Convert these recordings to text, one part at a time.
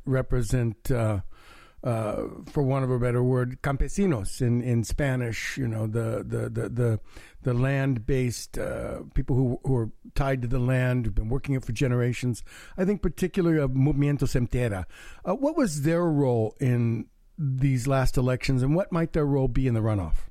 represent, for want of a better word, campesinos in Spanish. The land-based people who are tied to the land, who've been working it for generations. I think particularly of Movimiento Sem Tierra. What was their role in these last elections, and what might their role be in the runoff?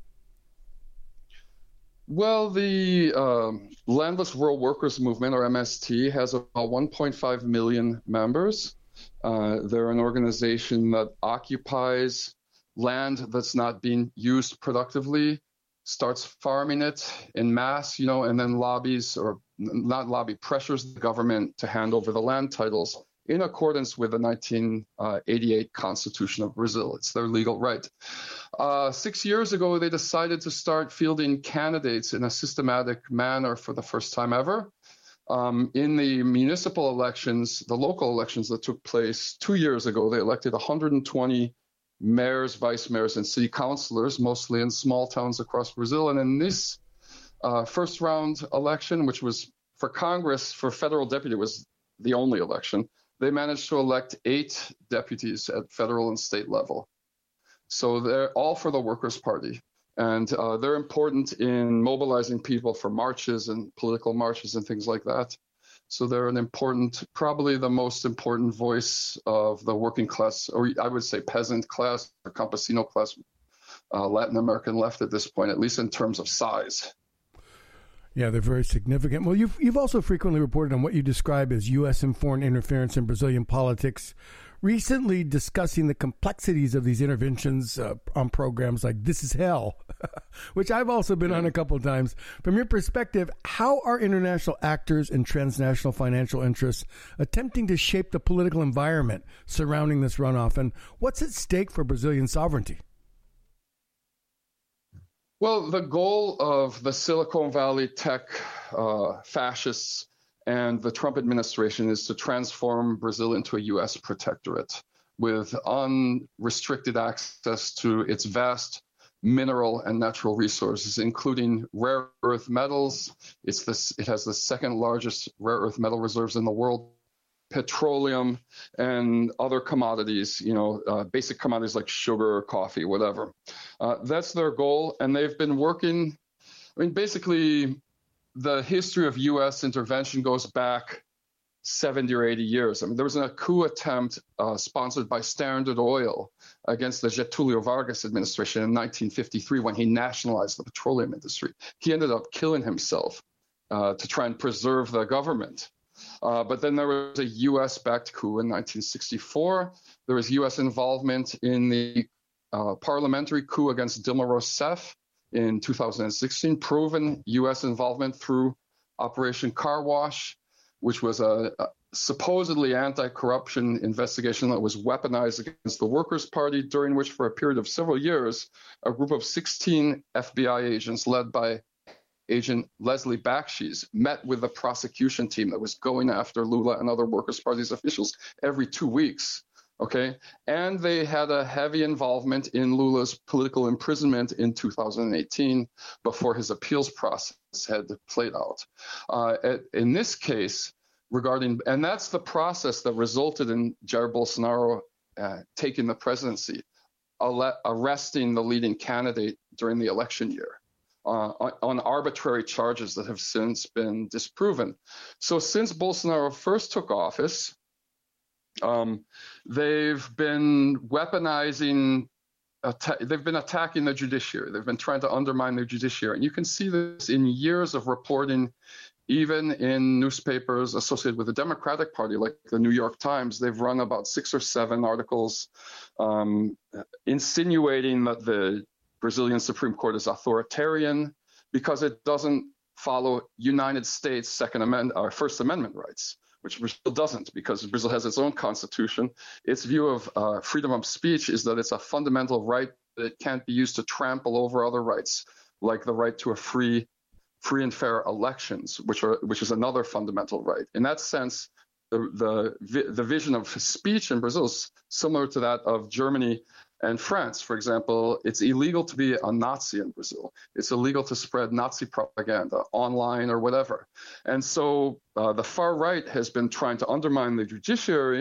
Well, the Landless Rural Workers Movement, or MST, has about 1.5 million members. They're an organization that occupies land that's not being used productively, starts farming it en masse, and then pressures the government to hand over the land titles in accordance with the 1988 Constitution of Brazil. It's their legal right. 6 years ago, they decided to start fielding candidates in a systematic manner for the first time ever. In the municipal elections, the local elections that took place 2 years ago, they elected 120 mayors, vice mayors, and city councilors, mostly in small towns across Brazil. And in this first round election, which was for Congress, for federal deputy, was the only election, they managed to elect 8 deputies at federal and state level. So they're all for the Workers' Party. And they're important in mobilizing people for marches and political marches and things like that. So they're an important, probably the most important voice of the working class, or I would say peasant class, or campesino class, Latin American left at this point, at least in terms of size. Yeah, they're very significant. Well, you've also frequently reported on what you describe as U.S. and foreign interference in Brazilian politics, recently discussing the complexities of these interventions on programs like This Is Hell, which I've also been on a couple of times. From your perspective, how are international actors and transnational financial interests attempting to shape the political environment surrounding this runoff, and what's at stake for Brazilian sovereignty? Well, the goal of the Silicon Valley tech fascists and the Trump administration is to transform Brazil into a U.S. protectorate with unrestricted access to its vast mineral and natural resources, including rare earth metals. It has the second largest rare earth metal reserves in the world, petroleum, and other commodities, basic commodities like sugar, coffee, whatever. That's their goal. And they've been working, basically the history of U.S. intervention goes back 70 or 80 years. There was a coup attempt sponsored by Standard Oil against the Getúlio Vargas administration in 1953 when he nationalized the petroleum industry. He ended up killing himself to try and preserve the government. But then there was a U.S.-backed coup in 1964. There was U.S. involvement in the parliamentary coup against Dilma Rousseff in 2016, proven U.S. involvement through Operation Car Wash, which was a supposedly anti-corruption investigation that was weaponized against the Workers' Party, during which, for a period of several years, a group of 16 FBI agents led by Agent Leslie Bakshi's met with the prosecution team that was going after Lula and other Workers' Party's officials every 2 weeks. Okay, and they had a heavy involvement in Lula's political imprisonment in 2018 before his appeals process had played out. In this case, and that's the process that resulted in Jair Bolsonaro taking the presidency, arresting the leading candidate during the election year on arbitrary charges that have since been disproven. So since Bolsonaro first took office, they've been weaponizing, they've been attacking the judiciary. They've been trying to undermine the judiciary. And you can see this in years of reporting, even in newspapers associated with the Democratic Party, like the New York Times. They've run about 6 or 7 articles insinuating that the Brazilian Supreme Court is authoritarian because it doesn't follow United States First Amendment rights, which Brazil doesn't, because Brazil has its own constitution. Its view of freedom of speech is that it's a fundamental right that it can't be used to trample over other rights, like the right to a free and fair elections, which is another fundamental right. In that sense, the vision of speech in Brazil is similar to that of Germany and France. For example, it's illegal to be a Nazi in Brazil. It's illegal to spread Nazi propaganda online or whatever. And so the far right has been trying to undermine the judiciary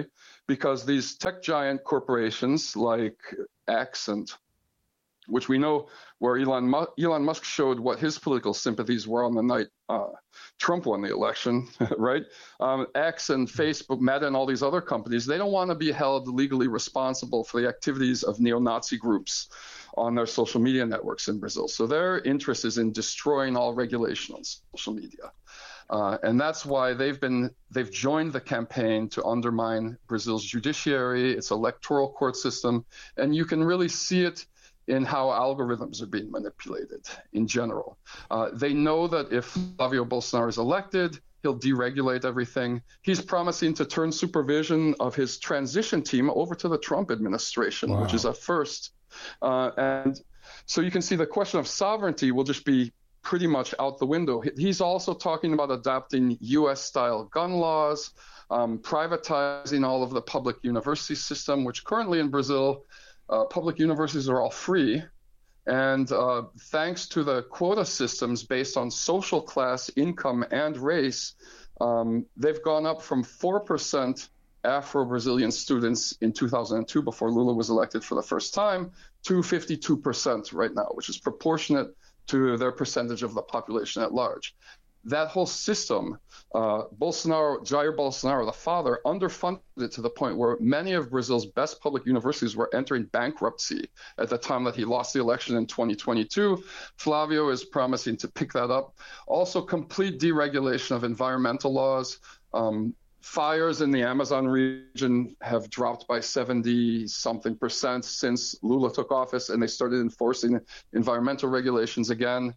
because these tech giant corporations like X, and which we know where Elon Musk showed what his political sympathies were on the night Trump won the election, right? X and Facebook, Meta, and all these other companies, they don't want to be held legally responsible for the activities of neo-Nazi groups on their social media networks in Brazil. So their interest is in destroying all regulation on social media. And that's why they've joined the campaign to undermine Brazil's judiciary, its electoral court system, and you can really see it in how algorithms are being manipulated in general. They know that if Flavio Bolsonaro is elected, he'll deregulate everything. He's promising to turn supervision of his transition team over to the Trump administration, wow, which is a first. And so you can see the question of sovereignty will just be pretty much out the window. He's also talking about adopting U.S.-style gun laws, privatizing all of the public university system, which currently in Brazil, public universities are all free. And thanks to the quota systems based on social class, income, and race, they've gone up from 4% Afro-Brazilian students in 2002, before Lula was elected for the first time, to 52% right now, which is proportionate to their percentage of the population at large. That whole system, Jair Bolsonaro, the father, underfunded it to the point where many of Brazil's best public universities were entering bankruptcy at the time that he lost the election in 2022. Flavio is promising to pick that up. Also, complete deregulation of environmental laws. Fires in the Amazon region have dropped by 70-something% since Lula took office, and they started enforcing environmental regulations again.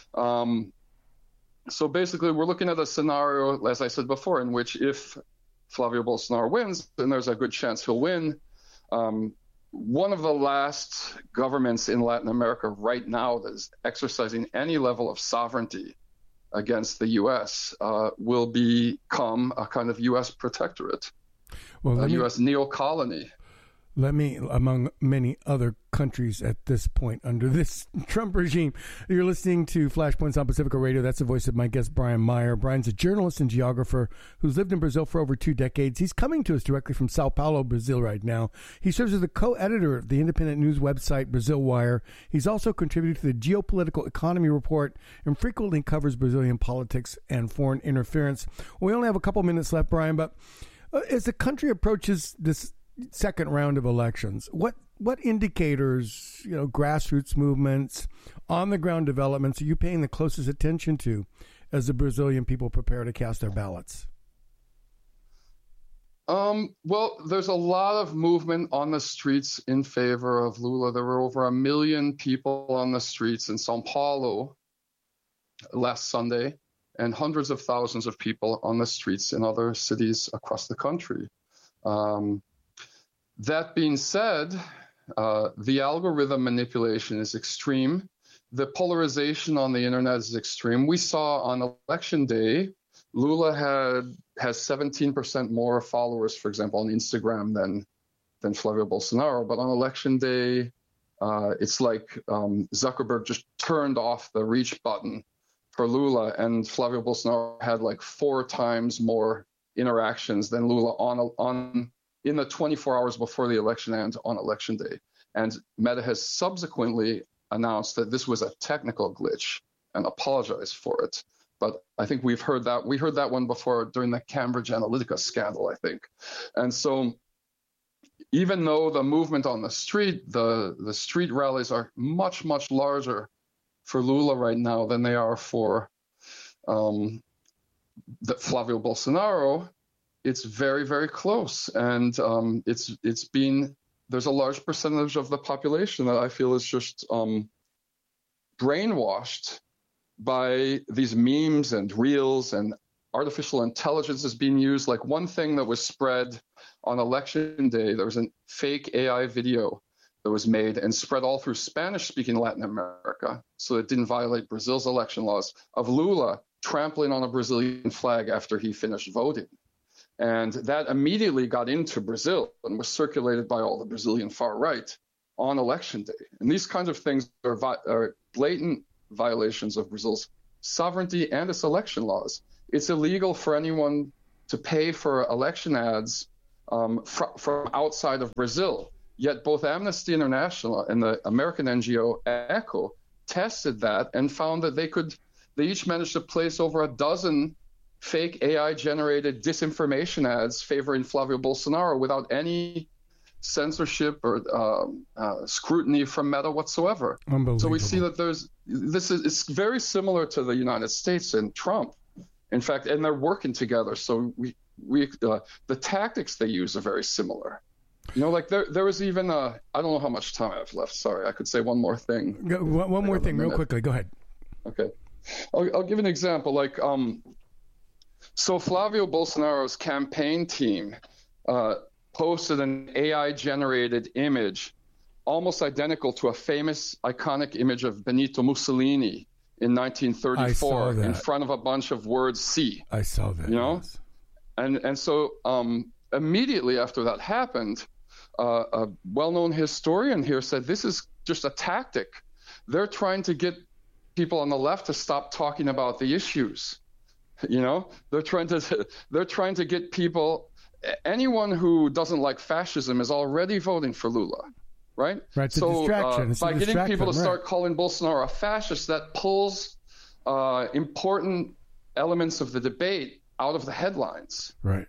So basically, we're looking at a scenario, as I said before, in which if Flavio Bolsonaro wins, then there's a good chance he'll win. One of the last governments in Latin America right now that is exercising any level of sovereignty against the U.S. Will become a kind of U.S. protectorate, a U.S. neo-colony. Let me, among many other countries at this point under this Trump regime, you're listening to Flashpoints on Pacifica Radio. That's the voice of my guest, Brian Meyer. Brian's a journalist and geographer who's lived in Brazil for over 2 decades. He's coming to us directly from Sao Paulo, Brazil right now. He serves as the co-editor of the independent news website Brazil Wire. He's also contributed to the Geopolitical Economy Report and frequently covers Brazilian politics and foreign interference. We only have a couple minutes left, Brian, but as the country approaches this second round of elections, what indicators, grassroots movements, on the ground developments are you paying the closest attention to as the Brazilian people prepare to cast their ballots? Well, there's a lot of movement on the streets in favor of Lula. There were over 1 million people on the streets in São Paulo last Sunday, and hundreds of thousands of people on the streets in other cities across the country. That being said, the algorithm manipulation is extreme. The polarization on the internet is extreme. We saw on election day, Lula has 17% more followers, for example, on Instagram than Flavio Bolsonaro. But on election day, it's like Zuckerberg just turned off the reach button for Lula, and Flavio Bolsonaro had like 4 times more interactions than Lula in the 24 hours before the election and on election day. And Meta has subsequently announced that this was a technical glitch and apologized for it. But I think we heard that one before during the Cambridge Analytica scandal, I think. And so even though the movement on the street, the street rallies are much, much larger for Lula right now than they are for Flavio Bolsonaro, it's very, very close. And there's a large percentage of the population that I feel is just brainwashed by these memes and reels, and artificial intelligence is being used. Like one thing that was spread on election day, there was a fake AI video that was made and spread all through Spanish-speaking Latin America, so it didn't violate Brazil's election laws, of Lula trampling on a Brazilian flag after he finished voting. And that immediately got into Brazil and was circulated by all the Brazilian far right on election day. And these kinds of things are blatant violations of Brazil's sovereignty and its election laws. It's illegal for anyone to pay for election ads from outside of Brazil. Yet both Amnesty International and the American NGO ECHO tested that and found that they each managed to place over a dozen fake AI-generated disinformation ads favoring Flavio Bolsonaro without any censorship or scrutiny from Meta whatsoever. So we see that it's very similar to the United States and Trump, in fact, and they're working together. So the tactics they use are very similar. Like there was even I don't know how much time I have left. Sorry, I could say one more thing. One more thing, real quickly. Go ahead. Okay, I'll give an example. So Flavio Bolsonaro's campaign team posted an AI-generated image almost identical to a famous, iconic image of Benito Mussolini in 1934 in front of a bunch of words C. I saw that. Yes. And so immediately after that happened, a well-known historian here said this is just a tactic. They're trying to get people on the left to stop talking about the issues. They're trying to get people. Anyone who doesn't like fascism is already voting for Lula, right? Right. So by getting people to start calling Bolsonaro a fascist, that pulls important elements of the debate out of the headlines. Right.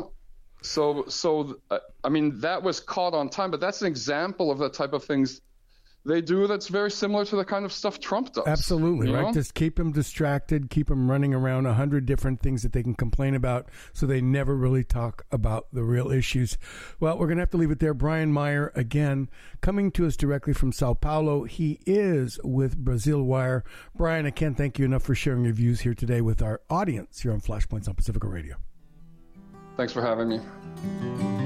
So I mean, that was caught on time, but that's an example of the type of things they do that's very similar to the kind of stuff Trump does. Absolutely, right? Just keep them distracted, keep them running around 100 different things that they can complain about, so they never really talk about the real issues. Well, we're going to have to leave it there. Brian Meyer, again, coming to us directly from Sao Paulo. He is with Brazil Wire. Brian, I can't thank you enough for sharing your views here today with our audience here on Flashpoints on Pacifica Radio. Thanks for having me.